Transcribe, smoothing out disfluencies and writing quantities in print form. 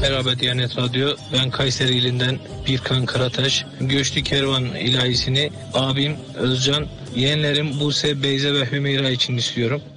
Merhaba Diyanet Radyo. Ben Kayseri ilinden Birkan Karataş. Göçlü Kervan ilahisini abim Özcan, yeğenlerim Buse, Beyze ve Hümeyra için istiyorum.